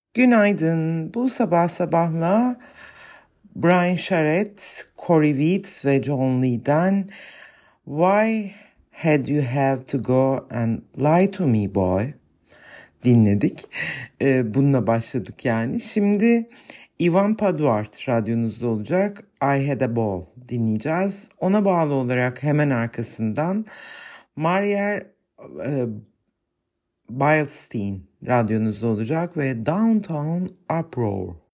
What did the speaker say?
Günaydın. Bu sabah sabahla Brian Charette, Corey Weeds ve John Lee'den Why Had You Have To Go and Lie To Me Boy dinledik. Bununla başladık yani. Şimdi Ivan Paduart radyonuzda olacak. I Had A Ball dinleyeceğiz. Ona bağlı olarak hemen arkasından Marier Beilstein radyonuzda olacak ve Downtown Uproar.